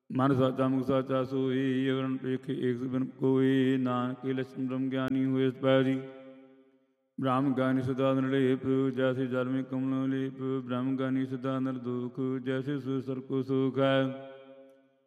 ਮਨ ਸਾਚਾ ਮੁਖ ਸਾਚਾ ਸੋਈ, ਅਵਰਨ ਪੇਖੇ ਏਕ ਬਿਨ ਕੋਈ। ਨਾਨਕ ਕੇ ਲਛਨ ਬ੍ਰਹਮ ਗਿਆਨੀ ਹੋਏ ਸਪੈਰੀ। ਬ੍ਰਹਮ ਗਿਆਨੀ ਸਦਾ ਨਿਰਲੇਪ, ਜੈਸੇ ਜਲ ਮੇਂ ਕਮਲ ਲੇਪ। ਬ੍ਰਹਮ ਗਿਆਨੀ ਸਦਾ ਨਿਰਦੋਖ, ਜੈਸੇ ਸੂਰ ਸਰ ਕੋ ਸੂਖ ਹੈ।